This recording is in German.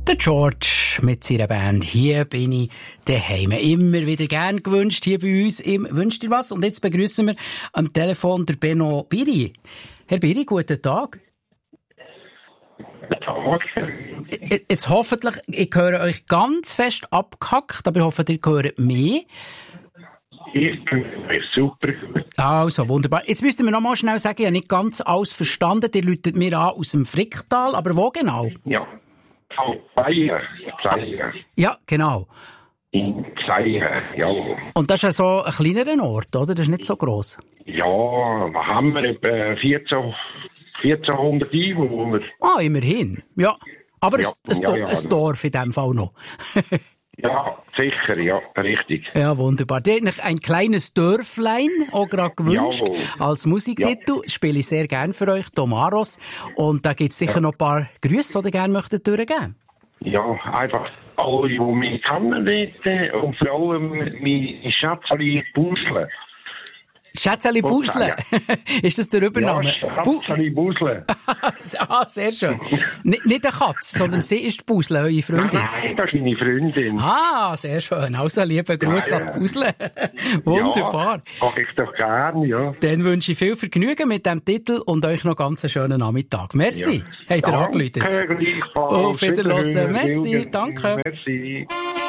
Der George mit seiner Band «Hier bin ich daheim». Immer wieder gern gewünscht hier bei uns im «Wünscht ihr was?». Und jetzt begrüßen wir am Telefon der Benno Biri. Herr Biri, guten Tag. Jetzt hoffentlich, ich höre euch ganz fest abgehackt, aber ich hoffe, ihr hört mehr. Ich bin super gut. Also, wunderbar. Jetzt müsst ihr mir noch mal schnell sagen, ich habe nicht ganz alles verstanden. Ihr läutet mir an aus dem Fricktal, aber wo genau? Ja. Zeier. Ja, genau. In Zeier, ja. Und das ist ja so ein kleinerer Ort, oder? Das ist nicht so gross. Ja, da haben wir etwa 1400 Einwohner. Ah, immerhin. Ja. Aber Ja, ein Dorf in dem Fall noch. Ja, sicher, ja, richtig. Ja, wunderbar. Dir noch ein kleines Dörflein, auch gerade gewünscht. Jawohl. Als Musiktitel spiele ich sehr gerne für euch, Tomaros. Und da gibt es sicher noch ein paar Grüße, die ihr gerne möchtet durchgeben. Ja, einfach alle, die mich kennen, und vor allem meine Schätzchen Busle. Schätzeli Busle. Ist das der Übername? Ja, Schätzchen Busle. Ah, sehr schön. Nicht eine Katze, sondern sie ist die Busle, eure Freundin. Nein, das ist meine Freundin. Ah, sehr schön. Also, liebe Grüße an die Busle. Wunderbar. Ja, mag ich doch gern, ja. Dann wünsche ich viel Vergnügen mit dem Titel und euch noch ganz einen schönen Nachmittag. Merci. Ja. Habt ihr angerufen? Danke, gleichfalls. Auf Wiederhören. Merci, Wiederhören. danke. Merci.